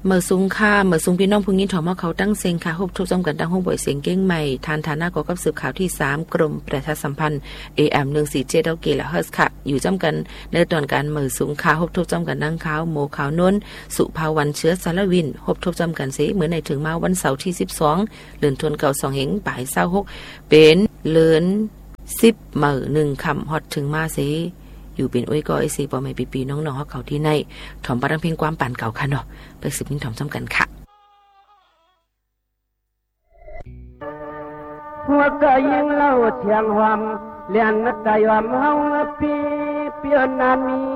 เมื่อสูงค่าเมื่อสูงพี่น้องผู้หญิงถอมว่าเขาตั้งเสียงค่ะฮบทุบจอมกันตั้งห้องบ่อยเสียงเก้งใหม่ทานฐานะกกับสืบข่าวที่3กรมประชาสัมพันธ์ AM 147ดกิโลเฮิรตซ์ค่ะอยู่จำกันในตอนการเมื่อสูงค่าฮบทุบจอมกันนั่งขาวโมขาวนนสุภาวันเชื้อสารวินฮบทุบจอมกันเสเหมือนในถึงมาวันเสาร์ที่12เดือนธันวาคม2เหงบ่าย26เป็นเลือน10มื้อ1ค่ำฮอดถึงมาเสอยู่เป็นอ้อยก็ไอซีบ่แม่ปีๆน้องๆเฮาเขาที่ในถอมบ่ดังเพียงความปานเก่าค่ะเนาะไปสืบมินถอมซ้ำกันค่ะหัวก็ยิงเล่าเสียงหวามเลียนนักกายอมเฮาปีเปียนนามี